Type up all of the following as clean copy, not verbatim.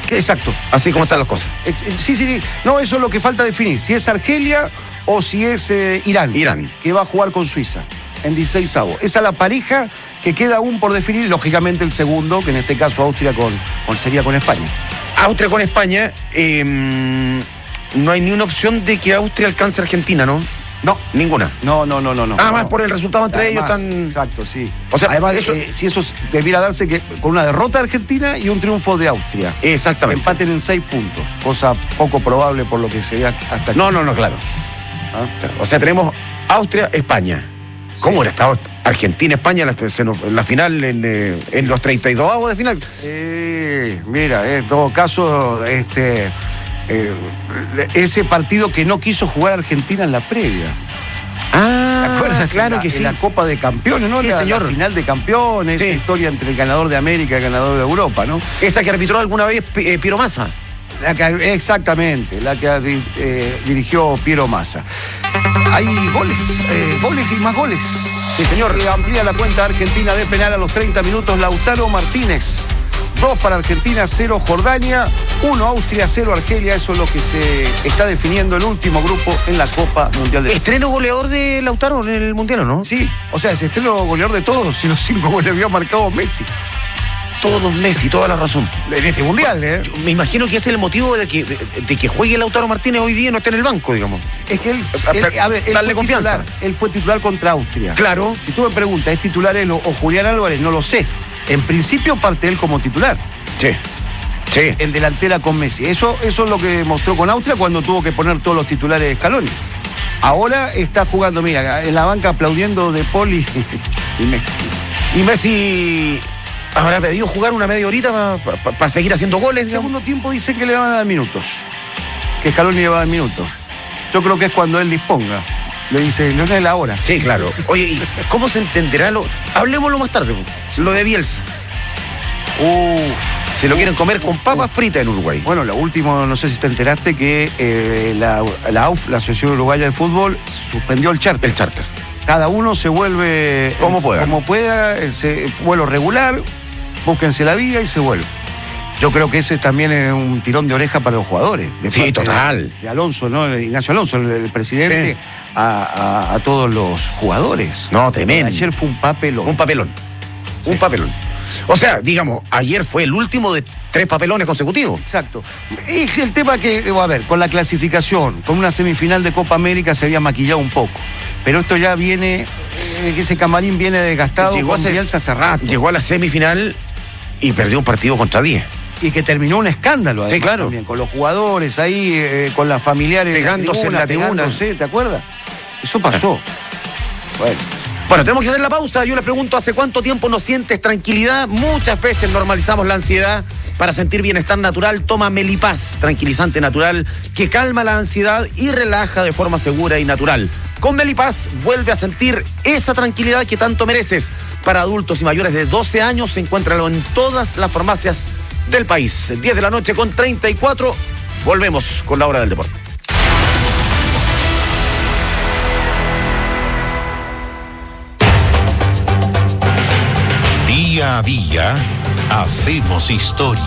Exacto. Así como están las cosas. Sí. No, eso es lo que falta definir. Si es Argelia o si es Irán. Que va a jugar con Suiza en 16avos. Esa es la pareja que queda aún por definir. Lógicamente el segundo, que en este caso Austria sería con España. Austria con España. No hay ni una opción de que Austria alcance a Argentina, ¿no? No, ninguna. No. Nada más por el resultado entre ellos tan. Exacto, sí. O sea, además, si eso debiera darse con una derrota de Argentina y un triunfo de Austria. Exactamente. Empaten en 6 puntos, cosa poco probable por lo que se ve hasta aquí. No, claro. O sea, tenemos Austria, España. ¿Cómo hubiera estado Argentina, España en la final, en los 32avos de final? Mira, en todo caso, ese partido que no quiso jugar Argentina en la previa. ¿Te acuerdas? Claro que sí. En la Copa de Campeones, ¿no? Sí, señor. La final de campeones, esa historia entre el ganador de América y el ganador de Europa, ¿no? Esa que arbitró alguna vez Piero Massa. Exactamente, la que dirigió Piero Massa. Hay goles y más goles. Sí, señor. Amplía la cuenta Argentina de penal a los 30 minutos. Lautaro Martínez. 2 para Argentina, 0 Jordania, 1 Austria, 0 Argelia. Eso es lo que se está definiendo el último grupo en la Copa Mundial de... ¿Estreno goleador de Lautaro en el Mundial o no? Sí, o sea, es estreno goleador de todos. Si los 5 goles había marcado Messi. Todos Messi, toda la razón. En este Mundial, Me imagino que ese es el motivo de que juegue Lautaro Martínez hoy día y no esté en el banco, digamos. Es que él darle confianza. Él fue titular contra Austria. Claro. Si tú me preguntas, ¿es titular él o Julián Álvarez? No lo sé. En principio parte él como titular. Sí. En delantera con Messi. Eso es lo que mostró con Austria cuando tuvo que poner todos los titulares de Scaloni. Ahora está jugando, mira, en la banca aplaudiendo De Paul y Messi. Y Messi habrá pedido jugar una media horita para seguir haciendo goles. En segundo tiempo dicen que le van a dar minutos. Que Scaloni le va a dar minutos. Yo creo que es cuando él disponga. Le dice, no es la hora. Sí, claro. Oye, ¿y cómo se entenderá hablemoslo más tarde, lo de Bielsa? Se lo quieren comer con papas fritas en Uruguay. Bueno, lo último, no sé si te enteraste que la AUF, la Asociación Uruguaya de Fútbol, suspendió el charter. Cada uno se vuelve... Como pueda. Vuelo regular, búsquense la vía y se vuelve. Yo creo que ese también es un tirón de oreja para los jugadores. Sí, total. De Alonso, ¿no? Ignacio Alonso, el presidente, sí. a todos los jugadores. No, tremendo. Ayer fue un papelón. Un papelón. O sea, digamos, ayer fue el último de 3 papelones consecutivos. Exacto. Es el tema que, a ver, con la clasificación, con una semifinal de Copa América se había maquillado un poco. Pero esto ya viene, ese camarín viene desgastado. Bielsa hace rato. Llegó a la semifinal y perdió un partido contra 10. Y que terminó un escándalo, además, sí, claro. También, con los jugadores ahí, con las familiares pegándose en la tribuna. ¿Te acuerdas? Eso pasó. Bueno, tenemos que hacer la pausa. Yo le pregunto, ¿hace cuánto tiempo no sientes tranquilidad? Muchas veces normalizamos la ansiedad. Para sentir bienestar natural, toma Melipaz, tranquilizante natural que calma la ansiedad y relaja de forma segura y natural. Con Melipaz vuelve a sentir esa tranquilidad que tanto mereces. Para adultos y mayores de 12 años, encuéntralo en todas las farmacias del país. 10 de la noche con 34. Volvemos con la hora del deporte. Día a día, hacemos historia.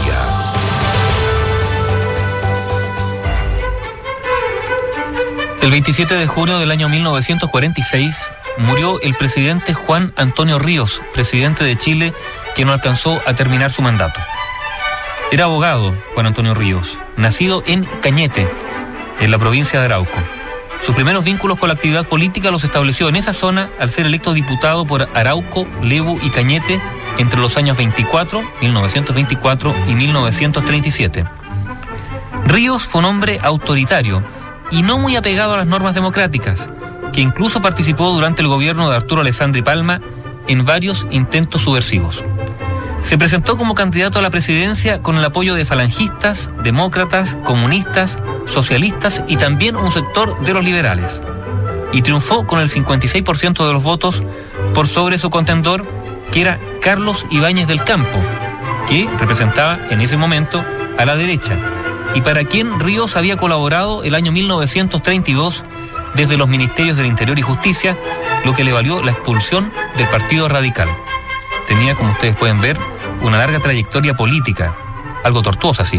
El 27 de junio del año 1946 murió el presidente Juan Antonio Ríos, presidente de Chile, que no alcanzó a terminar su mandato. Era abogado, Juan Antonio Ríos, nacido en Cañete, en la provincia de Arauco. Sus primeros vínculos con la actividad política los estableció en esa zona al ser electo diputado por Arauco, Lebu y Cañete entre los años 1924 y 1937. Ríos fue un hombre autoritario y no muy apegado a las normas democráticas, que incluso participó durante el gobierno de Arturo Alessandri Palma en varios intentos subversivos. Se presentó como candidato a la presidencia con el apoyo de falangistas, demócratas, comunistas, socialistas y también un sector de los liberales. Y triunfó con el 56% de los votos por sobre su contendor, que era Carlos Ibáñez del Campo, que representaba en ese momento a la derecha, y para quien Ríos había colaborado el año 1932 desde los Ministerios del Interior y Justicia, lo que le valió la expulsión del Partido Radical. Tenía, como ustedes pueden ver, una larga trayectoria política, algo tortuosa, sí.